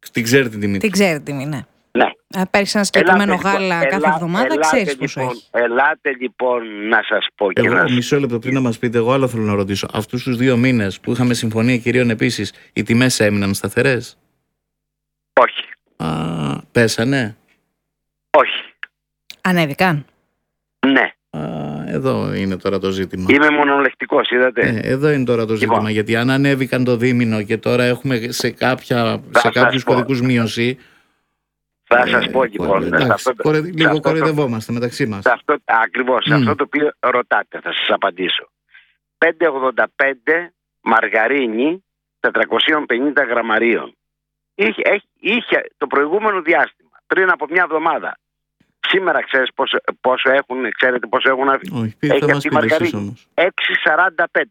Την ξέρει την τιμή. Την ξέρει τιμή, ναι. Ναι. Αν παίρνει ένα συγκεκριμένο γάλα κάθε εβδομάδα, ξέρει πόσο έχει. Ελάτε λοιπόν να σας πω και μισό λεπτό πριν να μας πείτε, εγώ άλλο θέλω να ρωτήσω. Αυτούς τους 2 μήνες που είχαμε συμφωνία κυρίων επίσης, οι τιμές έμειναν σταθερές? Όχι. Πέσανε? Όχι. Ανέβηκαν? Ναι. Εδώ είναι τώρα το ζήτημα. Είμαι μονολεκτικός, είδατε. Εδώ είναι τώρα το ζήτημα. Λοιπόν, γιατί αν ανέβηκαν το δίμηνο και τώρα έχουμε σε κάποιους κωδικούς μείωση. Θα σας πω λοιπόν. Λίγο κοροϊδευόμαστε μεταξύ μας. Ακριβώς. Σε αυτό το οποίο ρωτάτε θα σας απαντήσω. 5,85 μαργαρίνη 450 γραμμαρίων. Είχε το προηγούμενο διάστημα, πριν από μια εβδομάδα. Σήμερα ξέρετε πόσο έχουν? Όχι, έχει αυτή η μαργαρίνη 6,45.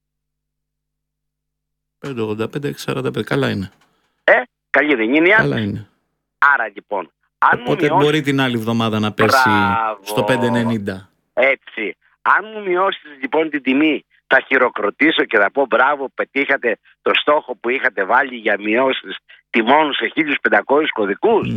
5,85, 6,45. Καλά είναι. Καλή δεν είναι? Καλά είναι. Άρα λοιπόν, αν οπότε μπορεί την άλλη εβδομάδα να πέσει στο 5,90. Έτσι. Αν μου μειώσεις λοιπόν την τιμή, θα χειροκροτήσω και θα πω μπράβο, πετύχατε το στόχο που είχατε βάλει για μειώσεις τιμών σε 1.500 κωδικούς.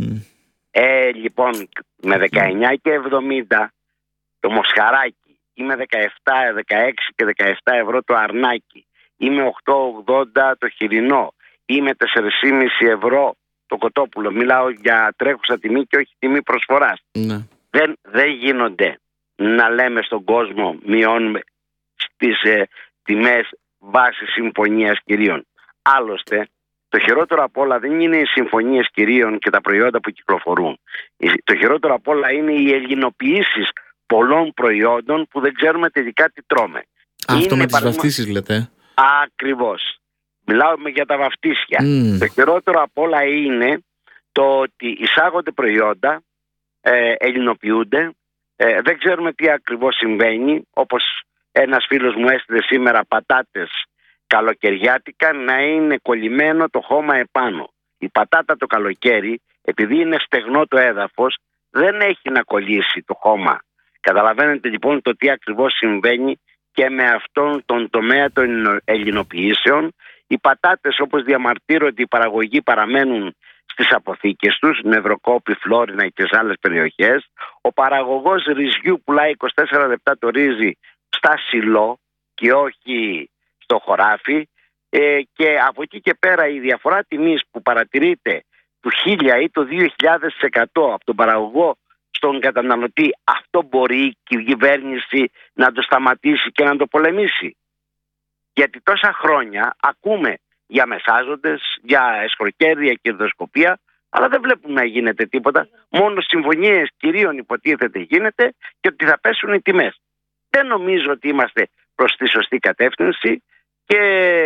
Λοιπόν, με 19 και 70 το μοσχαράκι, ή με 17, 16 και 17 ευρώ το αρνάκι, ή με 8,80 το χοιρινό, ή με 4,5 ευρώ το κοτόπουλο. Μιλάω για τρέχουσα τιμή και όχι τιμή προσφοράς. Ναι. Δεν γίνονται να λέμε στον κόσμο μειώνουμε στις τιμές βάσει συμφωνίας κυρίων. Άλλωστε, το χειρότερο απ' όλα δεν είναι οι συμφωνίες κυρίων και τα προϊόντα που κυκλοφορούν. Το χειρότερο απ' όλα είναι οι ελληνοποιήσεις πολλών προϊόντων που δεν ξέρουμε τελικά τι τρώμε. Αυτό με τις βαφτίσεις λέτε? Ακριβώς. Μιλάμε για τα βαφτίσια. Το χειρότερο απ' όλα είναι το ότι εισάγονται προϊόντα, ελληνοποιούνται, δεν ξέρουμε τι ακριβώς συμβαίνει. Όπως ένας φίλος μου έστειλε σήμερα πατάτες καλοκαιριάτικα να είναι κολλημένο το χώμα επάνω. Η πατάτα το καλοκαίρι, επειδή είναι στεγνό το έδαφος, δεν έχει να κολλήσει το χώμα. Καταλαβαίνετε λοιπόν το τι ακριβώς συμβαίνει και με αυτόν τον τομέα των ελληνοποιήσεων. Οι πατάτες, όπως διαμαρτύρονται οι παραγωγοί, παραμένουν στις αποθήκες τους, Νευροκόπη, Φλόρινα και σε άλλες περιοχές. Ο παραγωγός ρυζιού πουλάει 24 λεπτά το ρύζι στα σιλό και όχι στο χωράφι, και από εκεί και πέρα η διαφορά τιμής που παρατηρείται του 1000 ή το 2000% από τον παραγωγό στον καταναλωτή, αυτό μπορεί η κυβέρνηση να το σταματήσει και να το πολεμήσει? Γιατί τόσα χρόνια ακούμε για μεσάζοντες, για εσχροκέρδεια και κερδοσκοπία, αλλά δεν βλέπουμε να γίνεται τίποτα. Μόνο συμφωνίες κυρίων υποτίθεται γίνεται και ότι θα πέσουν οι τιμές. Δεν νομίζω ότι είμαστε προς τη σωστή κατεύθυνση και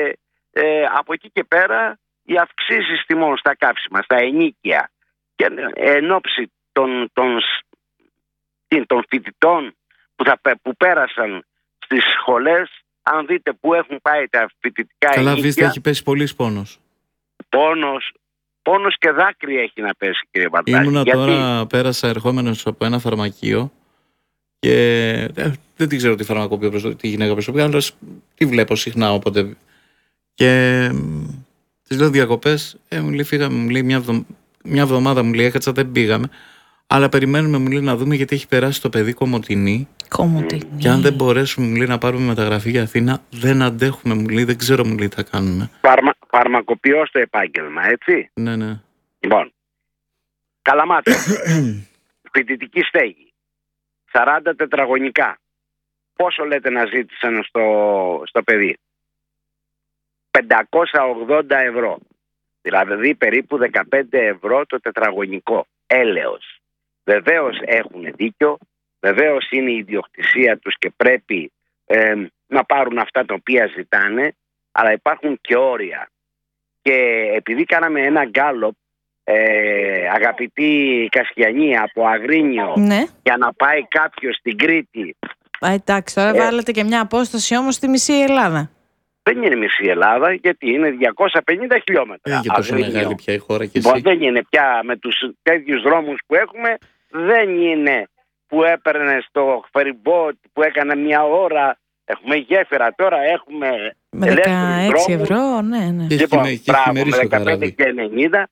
από εκεί και πέρα οι αυξήσεις τιμών στα καύσιμα, στα ενοίκια και εν ώψη των φοιτητών που πέρασαν στις σχολές, αν δείτε που έχουν πάει τα φοιτητικά ενοίκια. Καλά, βίστε, έχει πέσει πολύς πόνος. Πόνος και δάκρυ έχει να πέσει, κύριε Βαρτάκη. Ήμουνα τώρα, πέρασα ερχόμενος από ένα φαρμακείο και δεν την ξέρω τι φαρμακοποιό, τη γυναίκα προσωπικά, αλλά τη βλέπω συχνά όποτε. Και της λέω διακοπές, μου λέει φύγαμε, μου λέει μια εβδομάδα, μου λέει έκατσα, δεν πήγαμε. Αλλά περιμένουμε, μου λέει, να δούμε γιατί έχει περάσει το παιδί Κομοτηνή. Και αν δεν μπορέσουμε, μου λέει, να πάρουμε μεταγραφή για Αθήνα, δεν αντέχουμε, μου λέει, δεν ξέρω, μου λέει, τι θα κάνουμε. Φαρμακοποιό στο επάγγελμα, έτσι. Ναι, ναι. Λοιπόν, Καλαμάτα, φοιτητική στέγη, 40 τετραγωνικά. Πόσο λέτε να ζήτησαν στο παιδί? 580 ευρώ. Δηλαδή περίπου 15 ευρώ το τετραγωνικό. Έλεος. Βεβαίως έχουν δίκιο, βεβαίως είναι η ιδιοκτησία τους και πρέπει να πάρουν αυτά τα οποία ζητάνε, αλλά υπάρχουν και όρια. Και επειδή κάναμε ένα γκάλοπ, αγαπητή Κασιανή, από Αγρίνιο, ναι, για να πάει κάποιος στην Κρήτη. Εντάξει, τώρα βάλετε και μια απόσταση όμως στη μισή Ελλάδα. Δεν είναι μισή Ελλάδα, γιατί είναι 250 χιλιόμετρα. Και τόσο μεγάλη πια η χώρα και εσύ. Δεν είναι πια με τους τέτοιους δρόμους που έχουμε, δεν είναι που έπαιρνε στο φεριμπότ που έκανε μια ώρα. Έχουμε γέφυρα τώρα, έχουμε με 16 ευρώ, ναι. Λοιπόν, μπράβο, με 15 και 90.